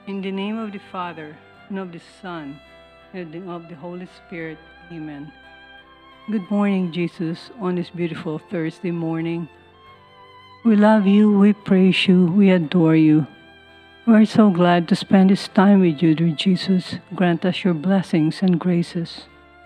In the name of the Father, and of the Son, and of the Holy Spirit. Amen. Good morning, Jesus, on this beautiful Thursday morning. We love you, we praise you, we adore you. We are so glad to spend this time with you, dear Jesus. Grant us your blessings and graces.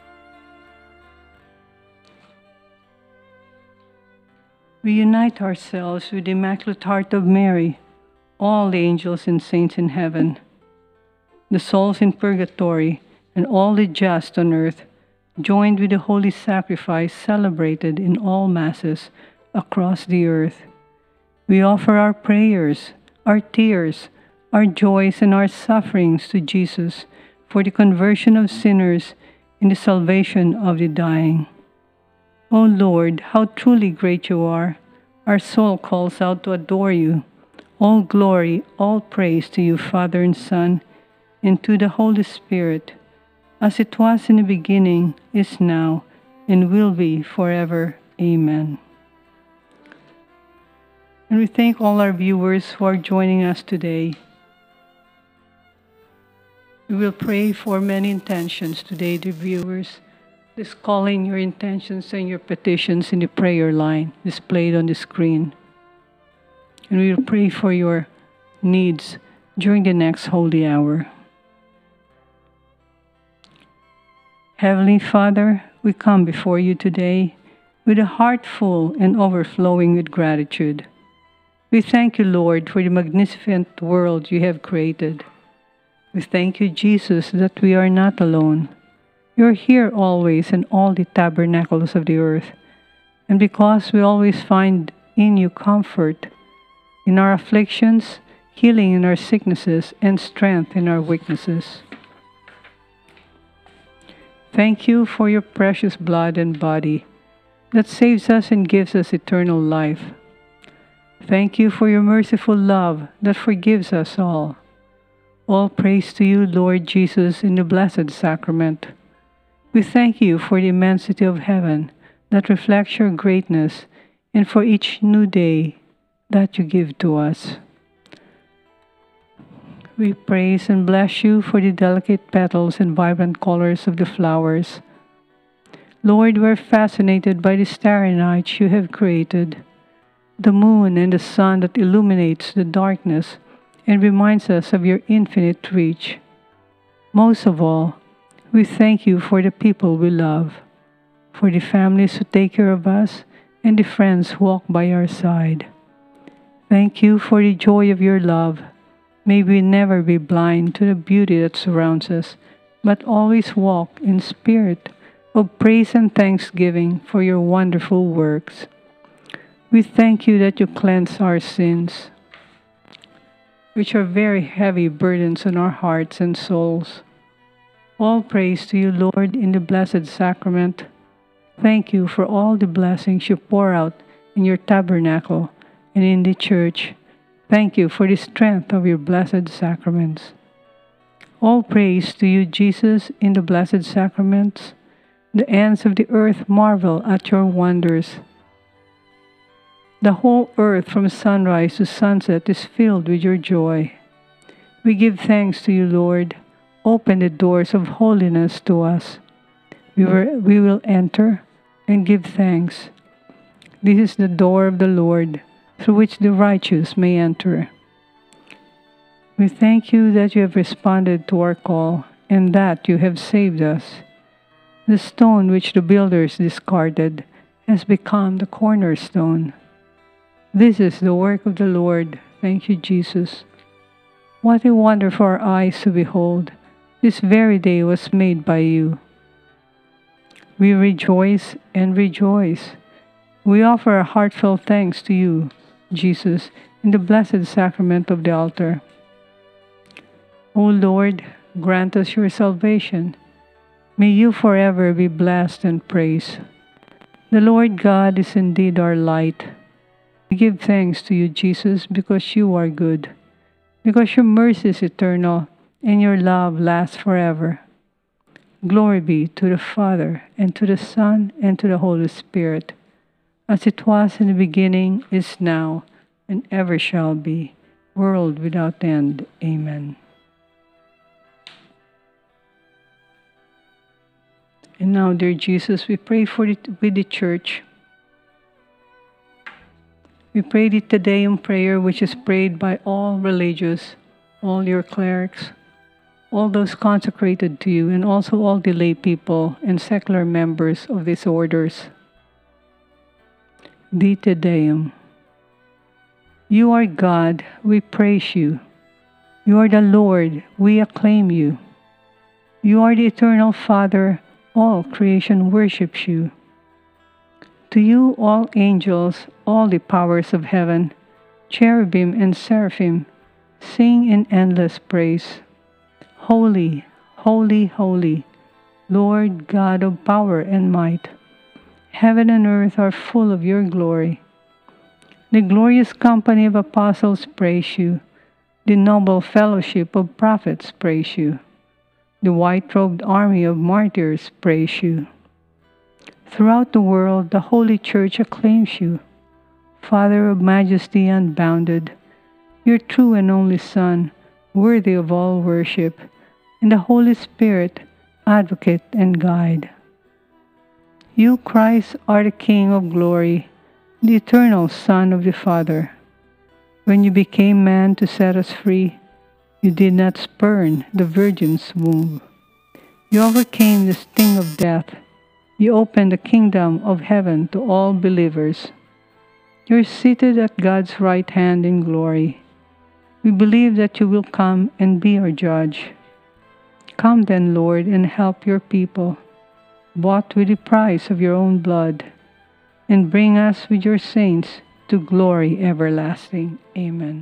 We unite ourselves with the Immaculate Heart of Mary, all the angels and saints in heaven, the souls in purgatory, and all the just on earth, joined with the holy sacrifice celebrated in all masses across the earth. We offer our prayers, our tears, our joys, and our sufferings to Jesus for the conversion of sinners and the salvation of the dying. O Lord, how truly great you are! Our soul calls out to adore you. All glory, all praise to you, Father and Son, and to the Holy Spirit, as it was in the beginning, is now, and will be forever. Amen. And we thank all our viewers who are joining us today. We will pray for many intentions today, dear viewers. Please call in your intentions and your petitions in the prayer line displayed on the screen. And we will pray for your needs during the next holy hour. Heavenly Father, we come before you today with a heart full and overflowing with gratitude. We thank you, Lord, for the magnificent world you have created. We thank you, Jesus, that we are not alone. You are here always in all the tabernacles of the earth, and because we always find in you comfort in our afflictions, healing in our sicknesses, and strength in our weaknesses. Thank you for your precious blood and body that saves us and gives us eternal life. Thank you for your merciful love that forgives us all. All praise to you, Lord Jesus, in the Blessed Sacrament. We thank you for the immensity of heaven that reflects your greatness, and for each new day that you give to us. We praise and bless you for the delicate petals and vibrant colors of the flowers. Lord, we're fascinated by the starry nights you have created, the moon and the sun that illuminates the darkness and reminds us of your infinite reach. Most of all, we thank you for the people we love, for the families who take care of us, and the friends who walk by our side. Thank you for the joy of your love. May we never be blind to the beauty that surrounds us, but always walk in spirit of praise and thanksgiving for your wonderful works. We thank you that you cleanse our sins, which are very heavy burdens on our hearts and souls. All praise to you, Lord, in the Blessed Sacrament. Thank you for all the blessings you pour out in your tabernacle and in the church. Thank you for the strength of your blessed sacraments. All praise to you, Jesus, in the Blessed Sacraments. The ends of the earth marvel at your wonders. The whole earth from sunrise to sunset is filled with your joy. We give thanks to you, Lord. Open the doors of holiness to us. We will enter and give thanks. This is the door of the Lord, through which the righteous may enter. We thank you that you have responded to our call, and that you have saved us. The stone which the builders discarded has become the cornerstone. This is the work of the Lord. Thank you, Jesus. What a wonder for our eyes to behold. This very day was made by you. We rejoice and rejoice. We offer our heartfelt thanks to you, Jesus, in the Blessed Sacrament of the altar. O Lord, grant us your salvation. May you forever be blessed and praised. The Lord God is indeed our light. We give thanks to you, Jesus, because you are good, because your mercy is eternal, and your love lasts forever. Glory be to the Father, and to the Son, and to the Holy Spirit, as it was in the beginning, is now, and ever shall be, world without end. Amen. And now, dear Jesus, we pray with the church. We pray the Te Deum prayer, which is prayed by all religious, all your clerics, all those consecrated to you, and also all the lay people and secular members of these orders. The Te Deum. You are God, we praise you. You are the Lord, we acclaim you. You are the eternal Father, all creation worships you. To you all angels, all the powers of heaven, cherubim and seraphim, sing in endless praise. Holy, holy, holy, Lord God of power and might. Heaven and earth are full of your glory. The glorious company of apostles praise you. The noble fellowship of prophets praise you. The white-robed army of martyrs praise you. Throughout the world, the Holy Church acclaims you. Father of majesty unbounded, your true and only Son, worthy of all worship, and the Holy Spirit, advocate and guide. You, Christ, are the King of glory, the eternal Son of the Father. When you became man to set us free, you did not spurn the Virgin's womb. You overcame the sting of death. You opened the kingdom of heaven to all believers. You are seated at God's right hand in glory. We believe that you will come and be our judge. Come then, Lord, and help your people, bought with the price of your own blood, and bring us with your saints to glory everlasting. Amen.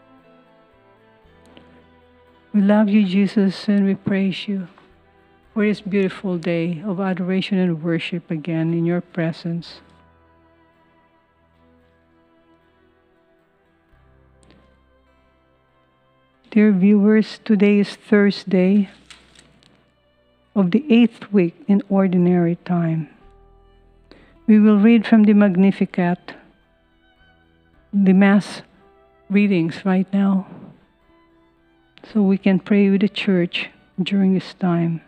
We love you, Jesus, and we praise you for this beautiful day of adoration and worship again in your presence. Dear viewers, today is Thursday of the 8th week in Ordinary Time. We will read from the Magnificat, the Mass readings right now, so we can pray with the Church during this time.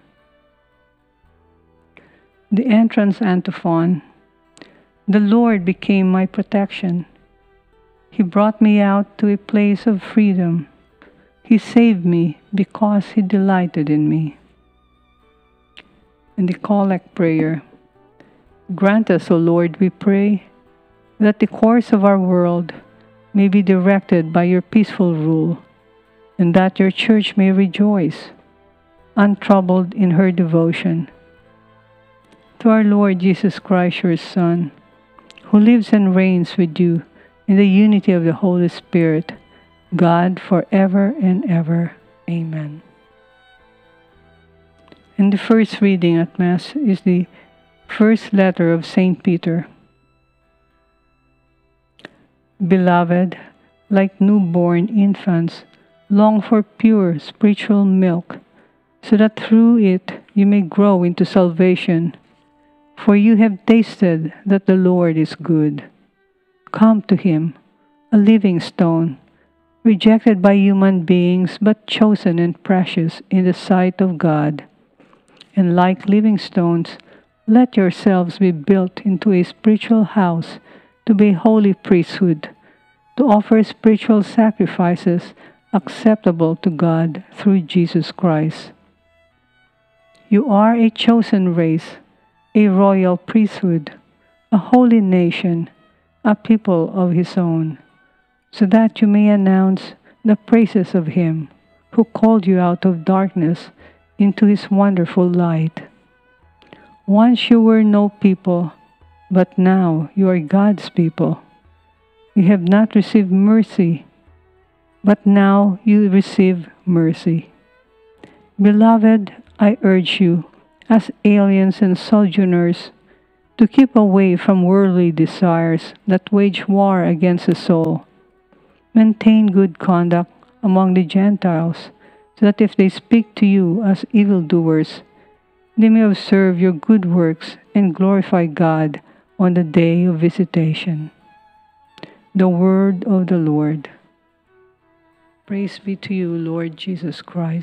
The entrance antiphon. The Lord became my protection. He brought me out to a place of freedom. He saved me because he delighted in me. And the Collect Prayer. Grant us, O Lord, we pray, that the course of our world may be directed by your peaceful rule, and that your Church may rejoice, untroubled in her devotion. To our Lord Jesus Christ, your Son, who lives and reigns with you in the unity of the Holy Spirit, God forever and ever. Amen. And the first reading at Mass is the first letter of St. Peter. Beloved, like newborn infants, long for pure spiritual milk, so that through it you may grow into salvation. For you have tasted that the Lord is good. Come to him, a living stone, rejected by human beings but chosen and precious in the sight of God. And like living stones, let yourselves be built into a spiritual house to be a holy priesthood, to offer spiritual sacrifices acceptable to God through Jesus Christ. You are a chosen race, a royal priesthood, a holy nation, a people of his own, so that you may announce the praises of him who called you out of darkness into his wonderful light. Once you were no people, but now you are God's people. You have not received mercy, but now you receive mercy. Beloved, I urge you, as aliens and sojourners, to keep away from worldly desires that wage war against the soul. Maintain good conduct among the Gentiles, so that if they speak to you as evildoers, they may observe your good works and glorify God on the day of visitation. The word of the Lord. Praise be to you, Lord Jesus Christ.